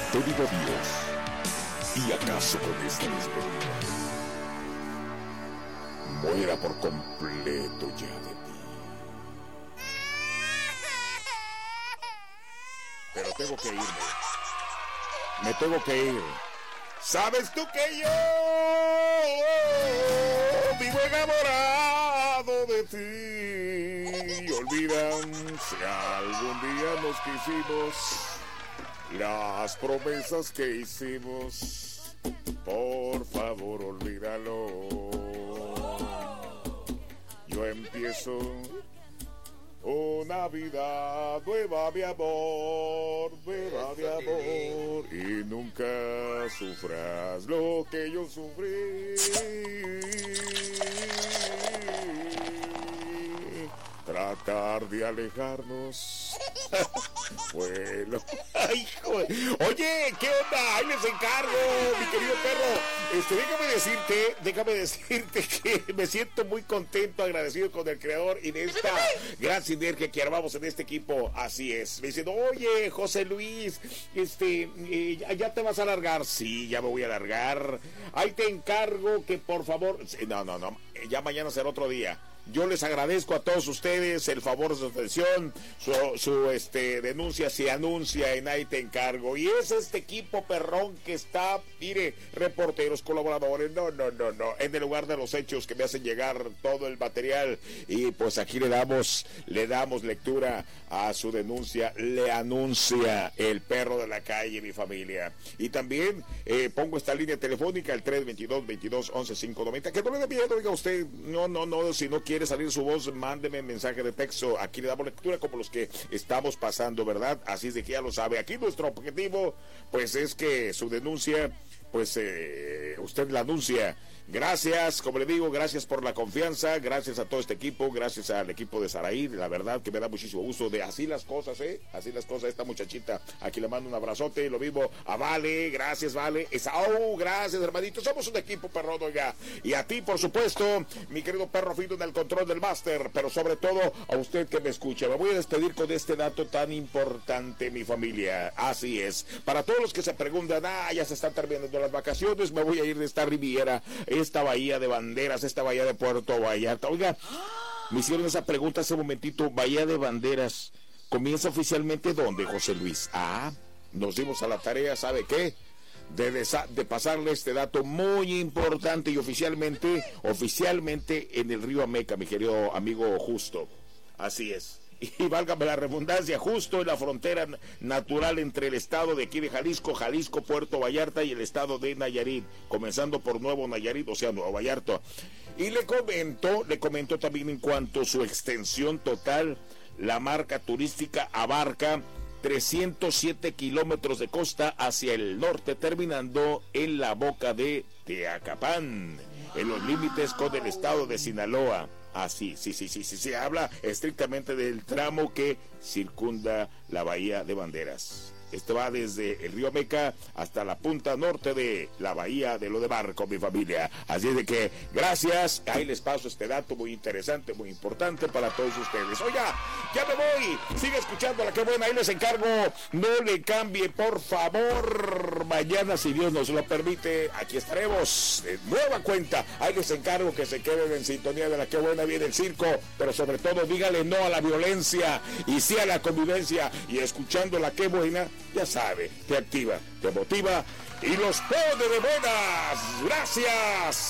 te digo adiós. ¿Y acaso con esta despedida muera por completo ya de ti? Pero tengo que irme. Me tengo que ir. ¿Sabes tú que yo vivo enamorado de ti? Y olvidan si algún día nos quisimos, las promesas que hicimos. Por favor, olvídalo. Yo empiezo una vida nueva, mi amor, nueva, mi amor, y nunca sufras lo que yo sufrí. Tratar de alejarnos. Bueno, ay, joder. Oye, ¿qué onda? Ahí les encargo, mi querido perro. Déjame decirte que me siento muy contento, agradecido con el creador y de esta gran sinergia que armamos en este equipo. Así es. Me dicen, oye, José Luis, ¿ya te vas a alargar? Sí, ya me voy a alargar. Ahí te encargo que por favor... No, ya mañana será otro día. Yo les agradezco a todos ustedes el favor de su atención, su denuncia se anuncia en Ahí te encargo. Y es este equipo perrón que está, mire, reporteros, colaboradores, no, en el lugar de los hechos que me hacen llegar todo el material. Y pues aquí le damos lectura a su denuncia, le anuncia el perro de la calle, mi familia. Y también pongo esta línea telefónica, el 322-22-11-590, que no le dé miedo, oiga usted, no, si no quiere salir su voz, mándeme mensaje de texto, aquí le damos lectura como los que estamos pasando, ¿verdad? Así es de que ya lo sabe, aquí nuestro objetivo, pues es que su denuncia, pues usted la anuncia. Gracias, como le digo, gracias por la confianza, gracias a todo este equipo, gracias al equipo de Saraí, la verdad que me da muchísimo gusto de así las cosas, así las cosas, esta muchachita, aquí le mando un abrazote, lo mismo a Vale, gracias Vale, Esaú, gracias hermanito, somos un equipo perrón, oiga, y a ti por supuesto, mi querido perro fino en el control del máster, pero sobre todo a usted que me escucha. Me voy a despedir con este dato tan importante, mi familia, así es, para todos los que se preguntan, ya se están terminando las vacaciones, me voy a ir de esta riviera, esta bahía de Banderas, esta bahía de Puerto Vallarta. Oiga, me hicieron esa pregunta hace un momentito. Bahía de Banderas, ¿comienza oficialmente dónde, José Luis? Nos dimos a la tarea, ¿sabe qué? De pasarle este dato muy importante y oficialmente en el río Ameca, mi querido amigo Justo. Así es. Y válgame la redundancia, justo en la frontera natural entre el estado de aquí de Jalisco, Puerto Vallarta y el estado de Nayarit, comenzando por Nuevo Nayarit, o sea, Nuevo Vallarta. Y le comento también en cuanto a su extensión total, la marca turística abarca 307 kilómetros de costa hacia el norte, terminando en la boca de Teacapán, en los límites con el estado de Sinaloa. Sí, habla estrictamente del tramo que circunda la Bahía de Banderas. Esto va desde el río Ameca hasta la punta norte de la bahía de Lo de Barco, mi familia. Así de que, gracias. Ahí les paso este dato muy interesante, muy importante para todos ustedes. Oiga, ya me voy. Sigue escuchando la que buena. Ahí les encargo. No le cambie, por favor. Mañana, si Dios nos lo permite, aquí estaremos de nueva cuenta. Ahí les encargo que se queden en sintonía de la que buena. Viene el circo, pero sobre todo dígale no a la violencia y sí a la convivencia. Y escuchando la que buena, ya sabe, te activa, te motiva y los pone de buenas. Gracias.